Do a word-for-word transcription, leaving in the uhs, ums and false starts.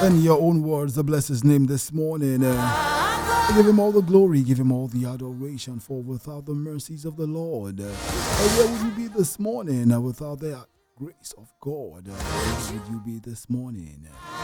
In your own words, bless his name this morning. Uh, give him all the glory, give him all the adoration, for without the mercies of the Lord, uh, where would you be this morning? Uh, without the grace of God, uh, where would you be this morning?